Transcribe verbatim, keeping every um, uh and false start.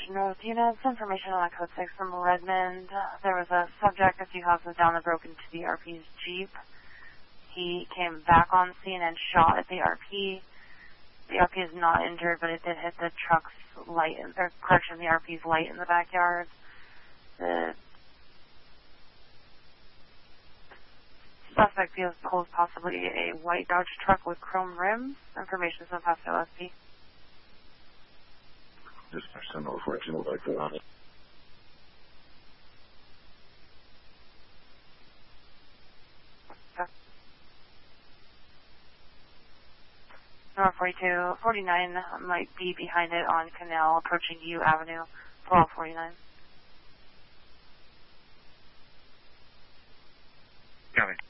North units, information on a code six from Redmond. There was a subject a few houses down that broke into the R P's Jeep. He came back on scene and shot at the R P. The R P is not injured, but it did hit the truck's light, in, or correction, the R P's light in the backyard. The suspect feels pulls possibly a white Dodge truck with chrome rims. Information is on past O S P. Just send over fourteen would like to on it. North forty-two forty-nine might be behind it on Canal approaching U Avenue, twelve forty-nine. Got it.